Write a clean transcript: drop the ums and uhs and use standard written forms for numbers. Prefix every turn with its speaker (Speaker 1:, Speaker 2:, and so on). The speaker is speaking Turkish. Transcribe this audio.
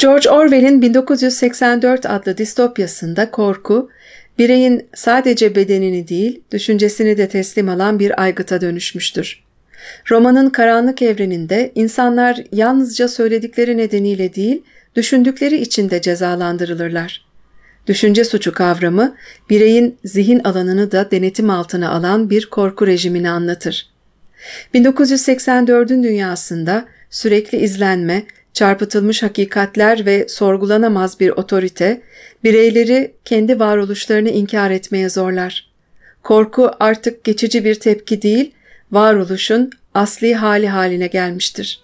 Speaker 1: George Orwell'in 1984 adlı distopyasında korku, bireyin sadece bedenini değil, düşüncesini de teslim alan bir aygıta dönüşmüştür. Romanın karanlık evreninde insanlar yalnızca söyledikleri nedeniyle değil, düşündükleri için de cezalandırılırlar. Düşünce suçu kavramı, bireyin zihin alanını da denetim altına alan bir korku rejimini anlatır. 1984'ün dünyasında sürekli izlenme, çarpıtılmış hakikatler ve sorgulanamaz bir otorite, bireyleri kendi varoluşlarını inkar etmeye zorlar. Korku artık geçici bir tepki değil, varoluşun asli hali haline gelmiştir.